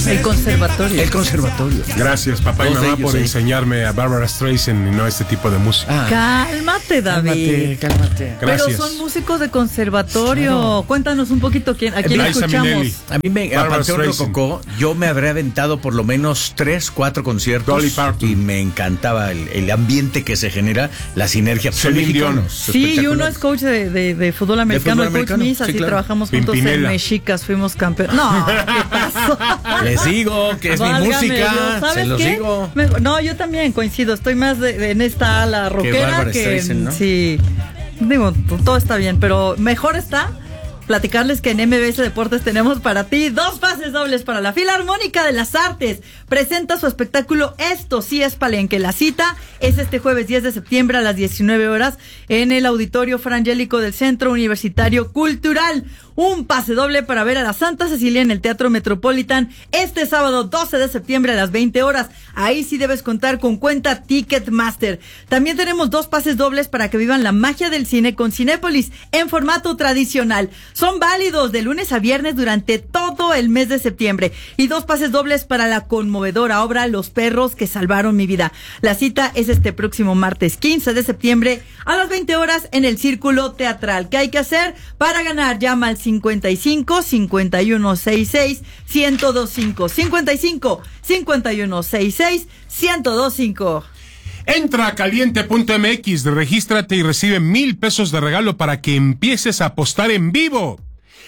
El conservatorio. El conservatorio. Gracias, papá y mamá, por enseñarme a Barbara Streisand y no este tipo de música. Cálmate, David. Cálmate. Gracias. Pero son músicos de conservatorio. Claro. Cuéntanos un poquito a quién Liza escuchamos. Minnelli. A mí a Panteón Streisand. Rococó, yo me habré aventado por lo menos 3, 4 conciertos. Dolly Parton. Y me encantaba el ambiente que se genera, la sinergia. Son Celine Dion. mexicanos. Sí, y uno es coach de fútbol americano, fútbol el coach americano. Miss, Sí, así claro. trabajamos juntos Pimpinela. en Mexicas, fuimos campeones. No, ¿qué pasó? Les digo que es Válgame mi música, Dios, ¿sabes se los qué? digo. No, yo también coincido, estoy más en esta ala rockera Bárbara que Streisand, ¿no? sí. Digo, todo está bien, pero mejor está platicarles que en MBS Deportes tenemos para ti 2 pases dobles para la Filarmónica de las Artes. Presenta su espectáculo Esto sí es Palenque. La cita es este jueves 10 de septiembre a las 19 horas en el Auditorio Frangélico del Centro Universitario Cultural. Un pase doble para ver a la Santa Cecilia en el Teatro Metropolitan este sábado 12 de septiembre a las 20 horas. Ahí sí debes contar con cuenta Ticketmaster. También tenemos 2 pases dobles para que vivan la magia del cine con Cinépolis en formato tradicional. Son válidos de lunes a viernes durante todo el mes de septiembre. Y 2 pases dobles para la conmovedora obra Los perros que salvaron mi vida. La cita es este próximo martes 15 de septiembre a las 20 horas en el Círculo Teatral. ¿Qué hay que hacer para ganar? Llama al 55 5166 1025. 55 5166 1025. Entra a caliente.mx, regístrate y recibe 1,000 pesos de regalo para que empieces a apostar en vivo.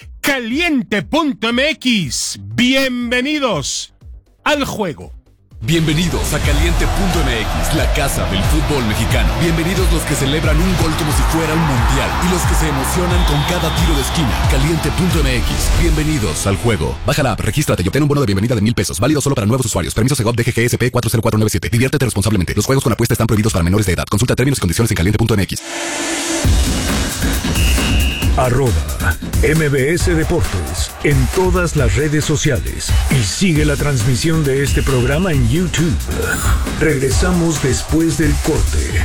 Caliente.mx. Bienvenidos al juego. Bienvenidos a Caliente.mx, la casa del fútbol mexicano. Bienvenidos los que celebran un gol como si fuera un mundial y los que se emocionan con cada tiro de esquina. Caliente.mx, bienvenidos al juego. Baja la app, regístrate y obtén un bono de bienvenida de 1,000 pesos, válido solo para nuevos usuarios. Permiso Segov DGGSP 40497. Diviértete responsablemente. Los juegos con apuesta están prohibidos para menores de edad. Consulta términos y condiciones en Caliente.mx. @MBS Deportes en todas las redes sociales y sigue la transmisión de este programa en YouTube. Regresamos después del corte.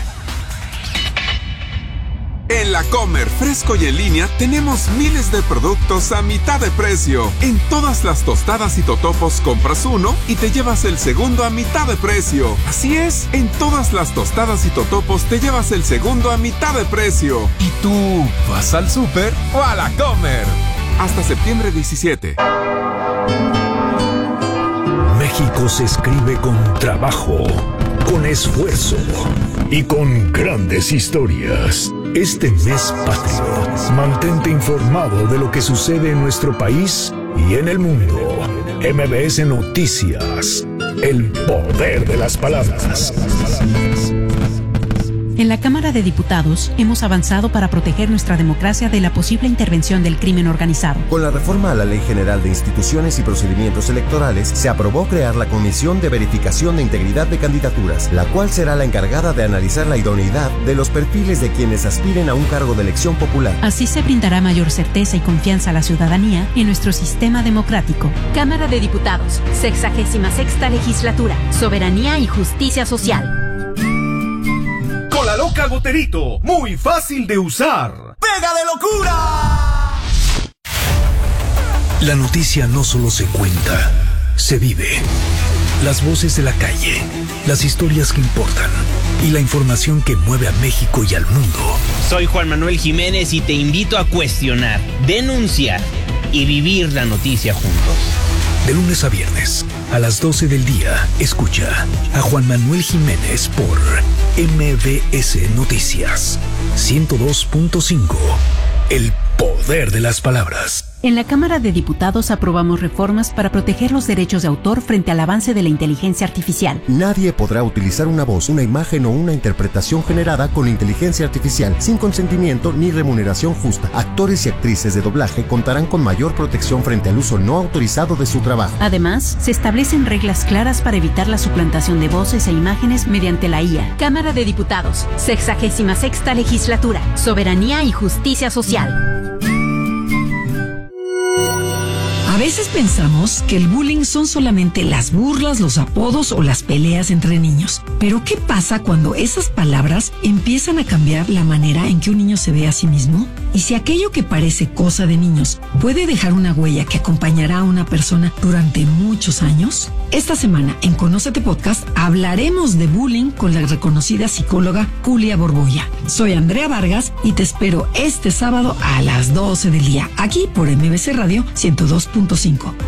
En La Comer, fresco y en línea, tenemos miles de productos a mitad de precio. En todas las tostadas y totopos compras uno y te llevas el segundo a mitad de precio. Así es, en todas las tostadas y totopos te llevas el segundo a mitad de precio. ¿Y tú vas al súper o a La Comer? Hasta septiembre 17. México se escribe con trabajo, con esfuerzo y con grandes historias. Este mes patrio, mantente informado de lo que sucede en nuestro país y en el mundo. MBS Noticias, el poder de las palabras. En la Cámara de Diputados hemos avanzado para proteger nuestra democracia de la posible intervención del crimen organizado. Con la reforma a la Ley General de Instituciones y Procedimientos Electorales, se aprobó crear la Comisión de Verificación de Integridad de Candidaturas, la cual será la encargada de analizar la idoneidad de los perfiles de quienes aspiren a un cargo de elección popular. Así se brindará mayor certeza y confianza a la ciudadanía en nuestro sistema democrático. Cámara de Diputados, 66ª Legislatura, Soberanía y Justicia Social. La Loca Goterito, muy fácil de usar. ¡Pega de locura! La noticia no solo se cuenta, se vive. Las voces de la calle, las historias que importan y la información que mueve a México y al mundo. Soy Juan Manuel Jiménez y te invito a cuestionar, denunciar y vivir la noticia juntos. De lunes a viernes, a las 12 del día, escucha a Juan Manuel Jiménez por MBS Noticias 102.5. El poder de las palabras. En la Cámara de Diputados aprobamos reformas para proteger los derechos de autor frente al avance de la inteligencia artificial. Nadie podrá utilizar una voz, una imagen o una interpretación generada con inteligencia artificial sin consentimiento ni remuneración justa. Actores y actrices de doblaje contarán con mayor protección frente al uso no autorizado de su trabajo. Además, se establecen reglas claras para evitar la suplantación de voces e imágenes mediante la IA. Cámara de Diputados, 66ª Legislatura, Soberanía y Justicia Social. A veces veces pensamos que el bullying son solamente las burlas, los apodos o las peleas entre niños. Pero ¿qué pasa cuando esas palabras empiezan a cambiar la manera en que un niño se ve a sí mismo? Y si aquello que parece cosa de niños puede dejar una huella que acompañará a una persona durante muchos años. Esta semana en Conócete Podcast hablaremos de bullying con la reconocida psicóloga Julia Borbolla. Soy Andrea Vargas y te espero este sábado a las 12 del día, aquí por MBC Radio 102.5.